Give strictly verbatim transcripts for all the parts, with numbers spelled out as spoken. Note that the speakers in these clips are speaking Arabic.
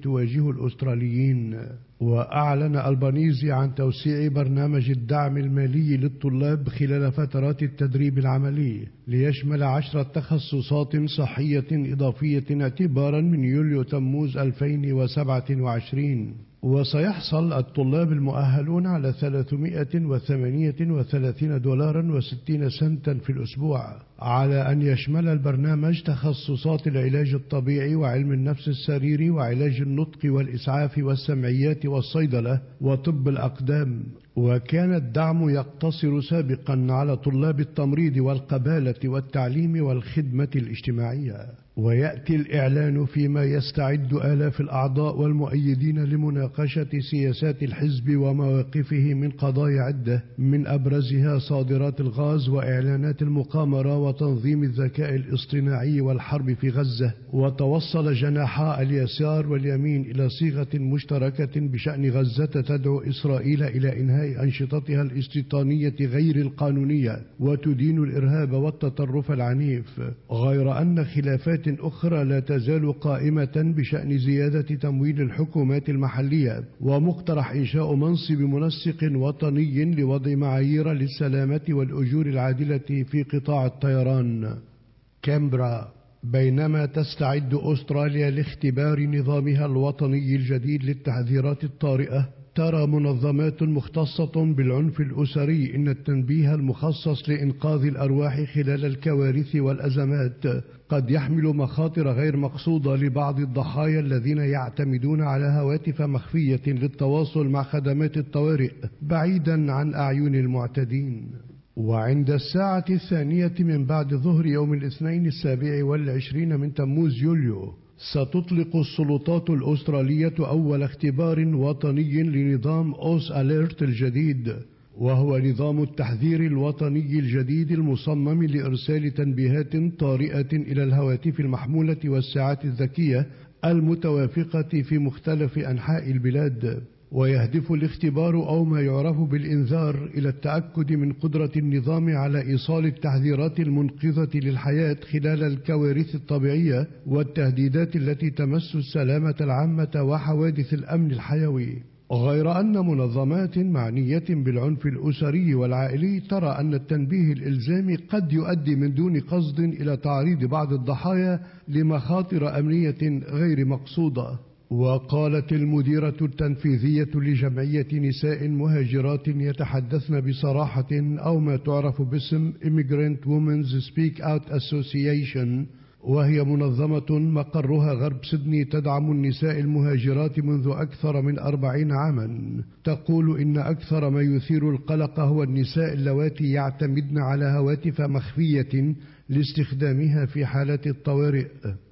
تواجه الأستراليين. وأعلن ألبانيزي عن توسيع برنامج الدعم المالي للطلاب خلال فترات التدريب العملي ليشمل عشرة تخصصات صحية إضافية اعتبارا من يوليو تموز ألفين وسبعة وعشرين. وسيحصل الطلاب المؤهلون على ثلاثمائة وثمانية وثلاثين دولارا وستين سنتا في الأسبوع، على أن يشمل البرنامج تخصصات العلاج الطبيعي وعلم النفس السريري وعلاج النطق والإسعاف والسمعيات والصيدلة وطب الأقدام. وكان الدعم يقتصر سابقا على طلاب التمريض والقبالة والتعليم والخدمة الاجتماعية. ويأتي الإعلان فيما يستعد آلاف الأعضاء والمؤيدين لمناقشة سياسات الحزب ومواقفه من قضايا عدة، من أبرزها صادرات الغاز وإعلانات المقامرة وتنظيم الذكاء الاصطناعي والحرب في غزة. وتوصل جناحا اليسار واليمين إلى صيغة مشتركة بشأن غزة تدعو إسرائيل إلى إنهاء أنشطتها الاستيطانية غير القانونية وتدين الإرهاب والتطرف العنيف، غير أن خلافات أخرى لا تزال قائمة بشأن زيادة تمويل الحكومات المحلية ومقترح إنشاء منصب منسق وطني لوضع معايير للسلامة والأجور العادلة في قطاع الطيران. كامبرا. بينما تستعد أستراليا لاختبار نظامها الوطني الجديد للتحذيرات الطارئة، ترى منظمات مختصة بالعنف الأسري إن التنبيه المخصص لإنقاذ الأرواح خلال الكوارث والأزمات قد يحمل مخاطر غير مقصودة لبعض الضحايا الذين يعتمدون على هواتف مخفية للتواصل مع خدمات الطوارئ بعيدا عن أعين المعتدين. وعند الساعة الثانية من بعد ظهر يوم الاثنين السابع والعشرين من تموز يوليو، ستطلق السلطات الأسترالية أول اختبار وطني لنظام أوس أليرت الجديد، وهو نظام التحذير الوطني الجديد المصمم لإرسال تنبيهات طارئة إلى الهواتف المحمولة والساعات الذكية المتوافقة في مختلف أنحاء البلاد. ويهدف الاختبار أو ما يعرف بالإنذار إلى التأكد من قدرة النظام على إيصال التحذيرات المنقذة للحياة خلال الكوارث الطبيعية والتهديدات التي تمس السلامة العامة وحوادث الأمن الحيوي. غير أن منظمات معنية بالعنف الأسري والعائلي ترى أن التنبيه الإلزامي قد يؤدي من دون قصد إلى تعريض بعض الضحايا لمخاطر أمنية غير مقصودة. وقالت المديرة التنفيذية لجمعية نساء مهاجرات يتحدثن بصراحة أو ما تعرف باسم Immigrant Women's Speak Out Association، وهي منظمة مقرها غرب سيدني تدعم النساء المهاجرات منذ أكثر من أربعين عاما، تقول إن أكثر ما يثير القلق هو النساء اللواتي يعتمدن على هواتف مخفية لاستخدامها في حالات الطوارئ.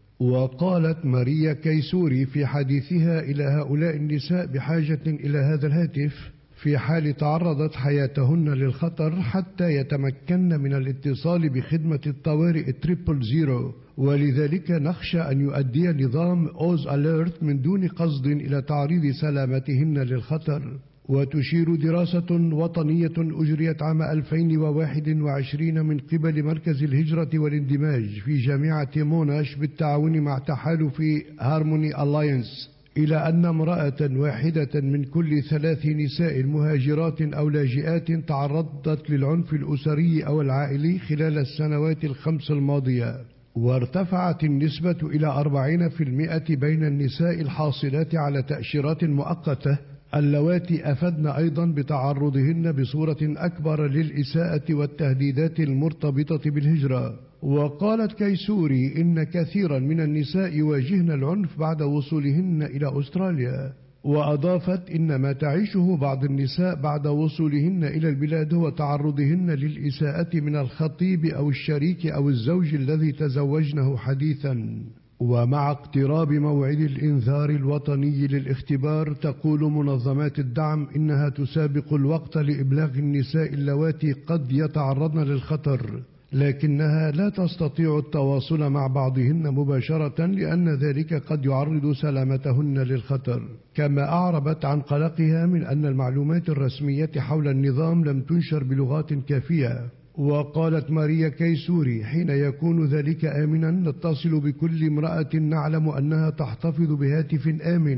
وقالت ماريا كيسوري في حديثها إلى هؤلاء النساء بحاجة إلى هذا الهاتف في حال تعرضت حياتهن للخطر حتى يتمكن من الاتصال بخدمة الطوارئ تريبل زيرو، ولذلك نخشى أن يؤدي نظام أوز أليرت من دون قصد إلى تعريض سلامتهن للخطر. وتشير دراسة وطنية أجريت عام ألفين وواحد وعشرين من قبل مركز الهجرة والاندماج في جامعة موناش بالتعاون مع تحالف هارموني ألاينس إلى أن امرأة واحدة من كل ثلاث نساء مهاجرات أو لاجئات تعرضت للعنف الأسري أو العائلي خلال السنوات الخمس الماضية، وارتفعت النسبة إلى أربعين بالمئة بين النساء الحاصلات على تأشيرات مؤقتة اللواتي أفدن أيضا بتعرضهن بصورة أكبر للإساءة والتهديدات المرتبطة بالهجرة. وقالت كيسوري إن كثيرا من النساء يواجهن العنف بعد وصولهن إلى أستراليا، وأضافت إن ما تعيشه بعض النساء بعد وصولهن إلى البلاد هو تعرضهن للإساءة من الخطيب أو الشريك أو الزوج الذي تزوجنه حديثا. ومع اقتراب موعد الإنذار الوطني للاختبار، تقول منظمات الدعم إنها تسابق الوقت لإبلاغ النساء اللواتي قد يتعرضن للخطر، لكنها لا تستطيع التواصل مع بعضهن مباشرة لأن ذلك قد يعرض سلامتهن للخطر. كما أعربت عن قلقها من أن المعلومات الرسمية حول النظام لم تنشر بلغات كافية. وقالت ماريا كيسوري: حين يكون ذلك آمنا نتصل بكل امرأة نعلم أنها تحتفظ بهاتف آمن